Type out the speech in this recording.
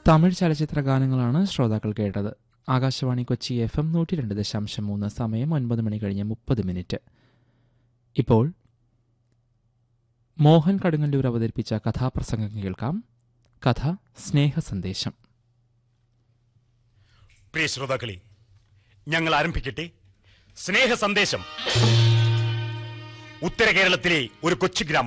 തമിഴ് ചലച്ചിത്ര ഗാനങ്ങളാണ് ശ്രോതാക്കൾ കേട്ടത്. ആകാശവാണി കൊച്ചി FM 102.3 സമയം 9 മണി കഴിഞ്ഞ് 30 മിനിറ്റ്. ഇപ്പോൾ മോഹൻ കടുങ്ങല്ലൂർ അവതരിപ്പിച്ച കഥാപ്രസംഗം കേൾക്കാം. കഥ സ്നേഹസന്ദേശം. പ്രിയ ശ്രോതാക്കളെ, ഞങ്ങൾ ആരംഭിക്കട്ടെ. സ്നേഹസന്ദേശം. ഉത്തര കേരളത്തിലെ ഒരു കൊച്ചു ഗ്രാമം.